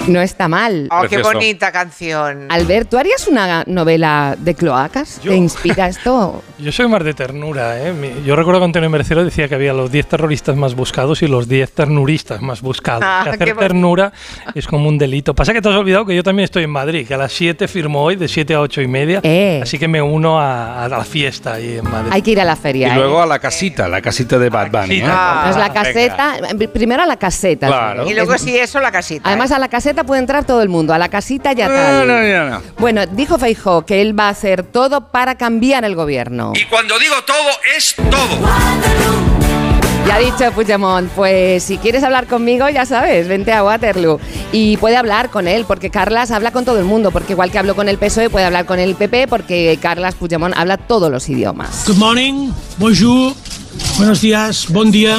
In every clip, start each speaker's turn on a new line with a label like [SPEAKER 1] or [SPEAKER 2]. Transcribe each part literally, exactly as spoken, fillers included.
[SPEAKER 1] No está mal.
[SPEAKER 2] Oh, qué
[SPEAKER 3] Precioso.
[SPEAKER 2] bonita canción.
[SPEAKER 1] Albert, ¿tú harías una novela de cloacas?
[SPEAKER 4] Yo.
[SPEAKER 1] ¿Te inspira esto?
[SPEAKER 4] Yo soy más de ternura, ¿eh? Mi- Yo recuerdo que Antonio Mercero decía que había los diez terroristas más buscados y los diez ternuristas más buscados.
[SPEAKER 2] Ah,
[SPEAKER 4] que
[SPEAKER 2] qué
[SPEAKER 4] hacer
[SPEAKER 2] bonito.
[SPEAKER 4] ternura es como un delito. Pasa que te has olvidado que yo también estoy en Madrid, que a las siete firmo hoy, de siete a ocho y media.
[SPEAKER 1] Eh.
[SPEAKER 4] Así que me uno a, a la fiesta ahí en Madrid.
[SPEAKER 1] Hay que ir a la feria.
[SPEAKER 3] Y
[SPEAKER 1] ¿eh?
[SPEAKER 3] luego a la casita, la casita de Bad Bunny. ¿eh?
[SPEAKER 4] casita.
[SPEAKER 1] No es la
[SPEAKER 4] Ah,
[SPEAKER 1] caseta, primero a la caseta.
[SPEAKER 3] Claro.
[SPEAKER 2] Y luego sí, eso, la casita.
[SPEAKER 1] Además,
[SPEAKER 2] ¿eh?
[SPEAKER 1] a la caseta puede entrar todo el mundo, a la casita ya
[SPEAKER 3] No,
[SPEAKER 1] tal.
[SPEAKER 3] no, no, no.
[SPEAKER 1] Bueno, dijo Feijóo que él va a hacer todo para cambiar el gobierno.
[SPEAKER 5] Y cuando digo todo, es todo.
[SPEAKER 1] Ya ha dicho Puigdemont, pues si quieres hablar conmigo, ya sabes, vente a Waterloo. Y puede hablar con él, porque Carles habla con todo el mundo, porque igual que habló con el P S O E, puede hablar con el P P, porque Carles Puigdemont habla todos los idiomas.
[SPEAKER 6] Good morning, bonjour, buenos días, bon día.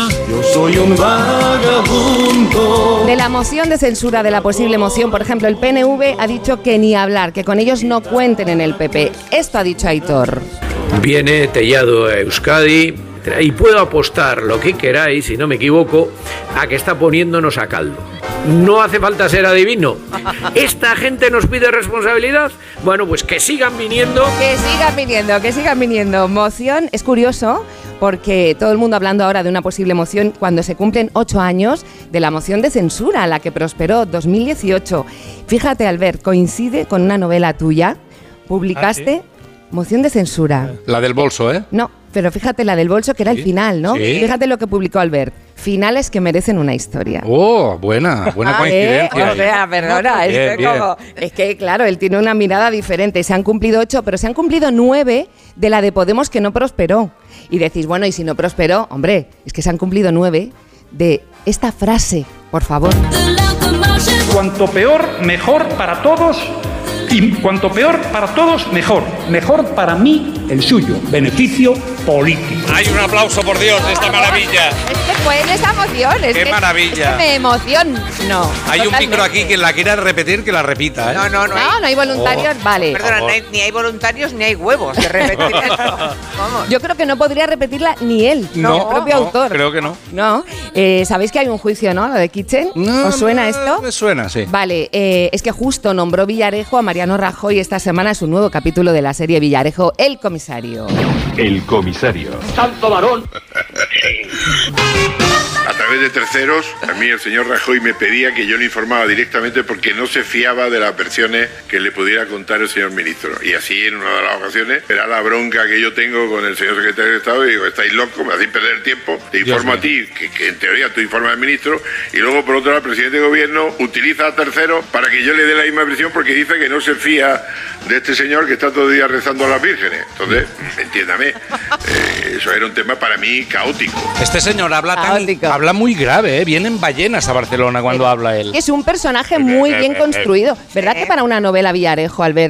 [SPEAKER 1] De la moción de censura, de la posible moción, por ejemplo, el P N V ha dicho que ni hablar, que con ellos no cuenten en el P P. Esto ha dicho Aitor.
[SPEAKER 7] Viene Tellado a Euskadi y puedo apostar lo que queráis, si no me equivoco, a que está poniéndonos a caldo. No hace falta ser adivino. ¿Esta gente nos pide responsabilidad? Bueno, pues que sigan viniendo.
[SPEAKER 1] Que sigan viniendo, que sigan viniendo. Moción, es curioso, porque todo el mundo hablando ahora de una posible moción cuando se cumplen ocho años de la moción de censura, la que prosperó dos mil dieciocho. Fíjate, Albert, coincide con una novela tuya. Publicaste
[SPEAKER 4] ¿Ah,
[SPEAKER 1] moción de censura.
[SPEAKER 3] La del bolso, ¿eh?
[SPEAKER 1] No, pero fíjate la del bolso, que era el
[SPEAKER 3] Sí,
[SPEAKER 1] final, ¿no?
[SPEAKER 3] sí.
[SPEAKER 1] Fíjate lo que publicó Albert. Finales que merecen una historia.
[SPEAKER 3] Oh, buena, buena
[SPEAKER 1] Ah,
[SPEAKER 3] coincidencia.
[SPEAKER 1] ¿eh? O sea, perdona, es,
[SPEAKER 3] Bien,
[SPEAKER 1] que como- es que claro, él tiene una mirada diferente. Se han cumplido ocho, pero se han cumplido nueve de la de Podemos que no prosperó. Y decís, bueno, y si no prosperó, hombre, es que se han cumplido nueve de esta frase, por favor.
[SPEAKER 8] Cuanto peor, mejor para todos. Y cuanto peor para todos, mejor. Mejor para mí, el suyo. Beneficio político.
[SPEAKER 5] Hay un aplauso, por Dios, de esta maravilla.
[SPEAKER 1] Es que fue en esa emoción. Es
[SPEAKER 5] ¡Qué
[SPEAKER 1] que,
[SPEAKER 5] maravilla!
[SPEAKER 1] Es que me emoción. No.
[SPEAKER 5] Hay un
[SPEAKER 1] totalmente.
[SPEAKER 5] micro aquí que la quiera repetir, que la repita, ¿eh?
[SPEAKER 2] No, no, no.
[SPEAKER 1] No,
[SPEAKER 2] hay,
[SPEAKER 1] no hay voluntarios, vale.
[SPEAKER 2] Perdona, no hay- ni hay voluntarios ni hay huevos de repetir esto. Vamos.
[SPEAKER 1] Yo creo que no podría repetirla ni él,
[SPEAKER 3] No,
[SPEAKER 1] el propio
[SPEAKER 3] no,
[SPEAKER 1] autor.
[SPEAKER 3] creo que no.
[SPEAKER 1] No. Eh, ¿Sabéis que hay un juicio, no? Lo de Kitchen.
[SPEAKER 3] No,
[SPEAKER 1] ¿Os suena
[SPEAKER 3] no,
[SPEAKER 1] esto?
[SPEAKER 3] Me suena, sí.
[SPEAKER 1] Vale, eh, es que justo nombró Villarejo a Mariano Rajoy esta semana en su nuevo capítulo de la serie Villarejo, El Comisario.
[SPEAKER 9] El comisario.
[SPEAKER 8] Santo varón.
[SPEAKER 10] A través de terceros, a mí el señor Rajoy me pedía que yo le informaba directamente porque no se fiaba de las versiones que le pudiera contar el señor ministro. Y así, en una de las ocasiones, era la bronca que yo tengo con el señor secretario de Estado y digo, estáis locos, me hacéis perder el tiempo, te informo a ti, que, que en teoría tú informas al ministro, y luego, por otro lado, el presidente de gobierno utiliza a terceros para que yo le dé la misma versión porque dice que no se fía de este señor que está todo el día rezando a las vírgenes. Entonces, entiéndame, eh, eso era un tema para mí caótico.
[SPEAKER 3] Este señor habla tan,
[SPEAKER 1] Caótico.
[SPEAKER 3] habla muy grave, ¿eh? Vienen ballenas a Barcelona cuando habla él.
[SPEAKER 1] Es un personaje muy bien construido. ¿Verdad que para una novela Villarejo, Albert,